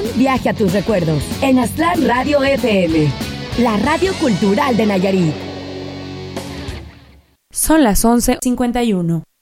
viaje a tus recuerdos en Aztlán Radio FM, la radio cultural de Nayarit. Son las 11:51.